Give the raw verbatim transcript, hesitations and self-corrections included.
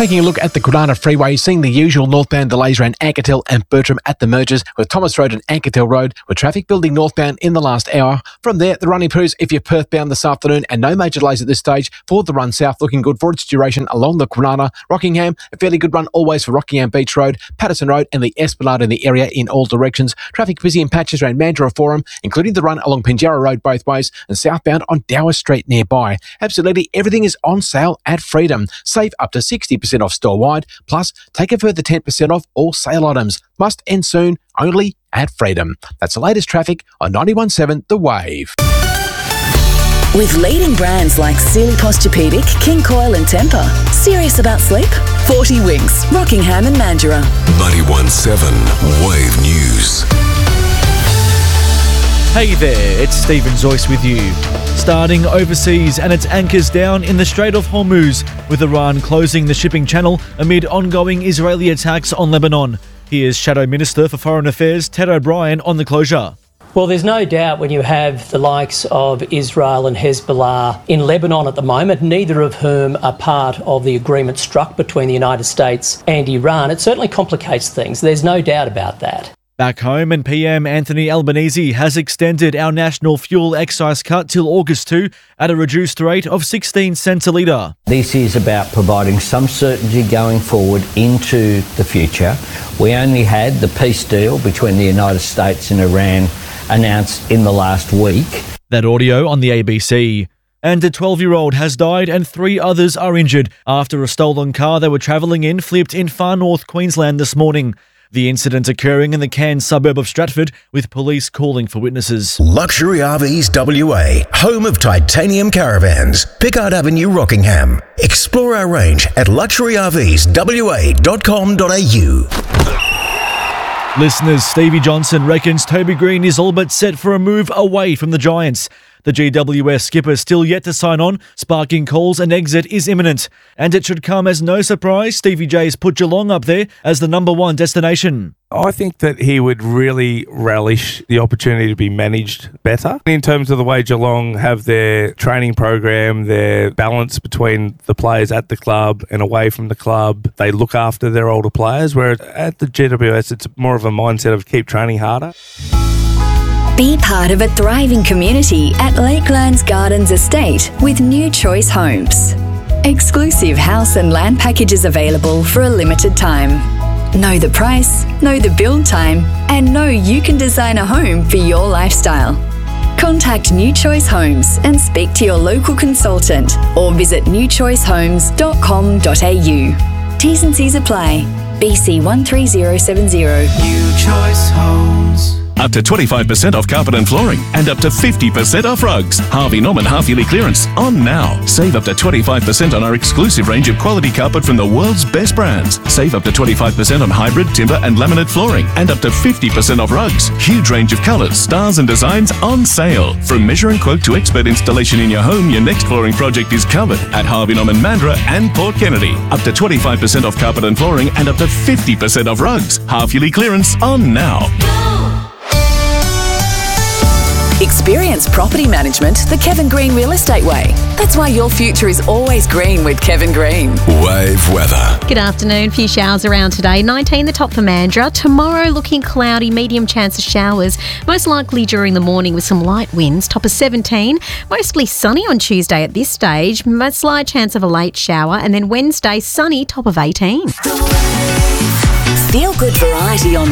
Taking a look at the Kwinana Freeway, seeing the usual northbound delays around Anketel and Bertram at the mergers with Thomas Road and Anketel Road, with traffic building northbound in the last hour. From there, the running improves if you're Perth bound this afternoon, and no major delays at this stage for the run south, looking good for its duration along the Kwinana. Rockingham, a fairly good run always for Rockingham Beach Road, Patterson Road and the Esplanade in the area in all directions. Traffic busy in patches around Mandurah Forum, including the run along Pinjarra Road both ways and southbound on Dower Street nearby. Absolutely everything is on sale at Freedom. Save up to sixty percent off store-wide, plus take a further ten percent off all sale items. Must end soon, only at Freedom. That's the latest traffic on ninety-one point seven The Wave. With leading brands like Sealy Posturepedic, King Coil and Tempur. Serious about sleep? forty Winks, Rockingham and Mandurah. ninety-one point seven Wave News. Hey there, it's Stephen Zoyce with you. Starting overseas, and its anchors down in the Strait of Hormuz, with Iran closing the shipping channel amid ongoing Israeli attacks on Lebanon. Here's Shadow Minister for Foreign Affairs Ted O'Brien on the closure. Well, there's no doubt when you have the likes of Israel and Hezbollah in Lebanon at the moment, neither of whom are part of the agreement struck between the United States and Iran, it certainly complicates things. There's no doubt about that. Back home, and P M Anthony Albanese has extended our national fuel excise cut till August second at a reduced rate of sixteen cents a litre. This is about providing some certainty going forward into the future. We only had the peace deal between the United States and Iran announced in the last week. That audio on the A B C. And a twelve-year-old has died and three others are injured after a stolen car they were travelling in flipped in far north Queensland this morning. The incident occurring in the Cairns suburb of Stratford, with police calling for witnesses. Luxury R Vs W A, home of titanium caravans. Pickard Avenue, Rockingham. Explore our range at luxury r vs w a dot com dot a u. Listeners, Stevie Johnson reckons Toby Green is all but set for a move away from the Giants. The G W S skipper still yet to sign on, sparking calls an exit is imminent. And it should come as no surprise Stevie J's put Geelong up there as the number one destination. I think that he would really relish the opportunity to be managed better. In terms of the way Geelong have their training program, their balance between the players at the club and away from the club, they look after their older players, whereas at the G W S it's more of a mindset of keep training harder. Be part of a thriving community at Lakelands Gardens Estate with New Choice Homes. Exclusive house and land packages available for a limited time. Know the price, know the build time, and know you can design a home for your lifestyle. Contact New Choice Homes and speak to your local consultant or visit new choice homes dot com dot a u. T's and C's apply. B C one three zero seven zero. New Choice Homes. Up to twenty-five percent off carpet and flooring and up to fifty percent off rugs. Harvey Norman half-yearly clearance on now. Save up to twenty-five percent on our exclusive range of quality carpet from the world's best brands. Save up to twenty-five percent on hybrid, timber and laminate flooring and up to fifty percent off rugs. Huge range of colours, styles and designs on sale. From measure and quote to expert installation in your home, your next flooring project is covered at Harvey Norman Mandurah and Port Kennedy. Up to twenty-five percent off carpet and flooring and up to fifty percent off rugs. Half-yearly clearance on now. Experience property management the Kevin Green Real Estate way. That's why your future is always green with Kevin Green. Wave weather. Good afternoon. Few showers around today. nineteen the top for Mandurah. Tomorrow looking cloudy, medium chance of showers. Most likely during the morning with some light winds. Top of seventeen. Mostly sunny on Tuesday at this stage. A slight chance of a late shower. And then Wednesday sunny, top of eighteen. Feel good variety on